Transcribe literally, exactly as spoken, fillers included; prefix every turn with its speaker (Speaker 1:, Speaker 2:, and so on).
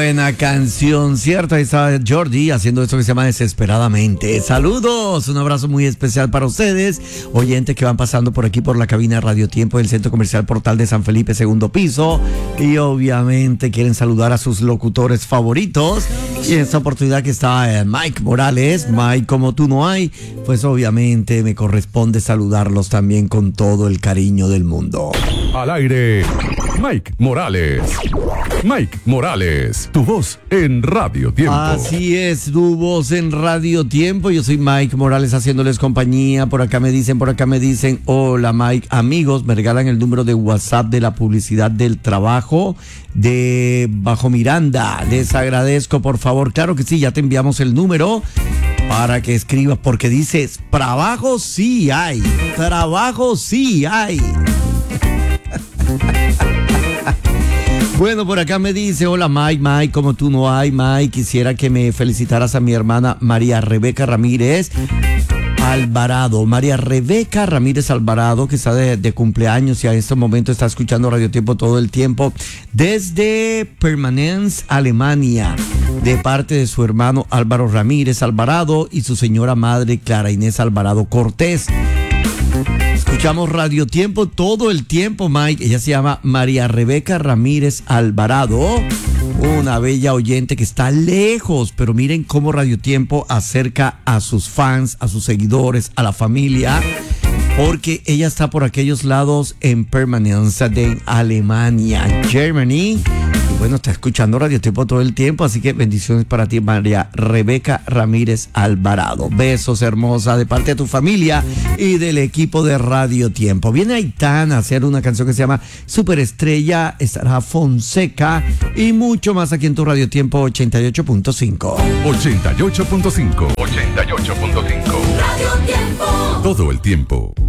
Speaker 1: buena canción, ¿cierto? Ahí está Jordi haciendo esto que se llama Desesperadamente. Saludos, un abrazo muy especial para ustedes, oyentes que van pasando por aquí por la cabina de Radio Tiempo del Centro Comercial Portal de San Felipe, segundo piso. Y obviamente quieren saludar a sus locutores favoritos. Y en esta oportunidad que está eh, Mike Morales, Mike como tú no hay, pues obviamente me corresponde saludarlos también con todo el cariño del mundo.
Speaker 2: Al aire, Mike Morales. Mike Morales, tu voz en Radio Tiempo.
Speaker 1: Así es, tu voz en Radio Tiempo. Yo soy Mike Morales haciéndoles compañía. Por acá me dicen, por acá me dicen, hola Mike, amigos, me regalan el número de WhatsApp de la publicidad del trabajo de Bajo Miranda. Les agradezco, por favor. Claro que sí, ya te enviamos el número para que escribas, porque dices, trabajo sí hay, trabajo sí hay. Bueno, por acá me dice, hola Mike, Mike, como tú no hay, Mike, quisiera que me felicitaras a mi hermana María Rebeca Ramírez Alvarado, María Rebeca Ramírez Alvarado, que está de, de cumpleaños y a este momento está escuchando Radio Tiempo todo el tiempo, desde Permanence, Alemania, de parte de su hermano Álvaro Ramírez Alvarado y su señora madre Clara Inés Alvarado Cortés. Escuchamos Radio Tiempo todo el tiempo, Mike. Ella se llama María Rebeca Ramírez Alvarado, una bella oyente que está lejos, pero miren cómo Radio Tiempo acerca a sus fans, a sus seguidores, a la familia, porque ella está por aquellos lados en Permanence de Alemania, Germany. Y bueno, está escuchando Radio Tiempo todo el tiempo, así que bendiciones para ti, María Rebeca Ramírez Alvarado. Besos, hermosa, de parte de tu familia y del equipo de Radio Tiempo. Viene Aitana a hacer una canción que se llama Superestrella, estará Fonseca y mucho más aquí en tu Radio Tiempo ochenta y ocho punto cinco.
Speaker 2: ochenta y ocho punto cinco. ochenta y ocho punto cinco.
Speaker 3: Radio Tiempo.
Speaker 2: Todo el tiempo.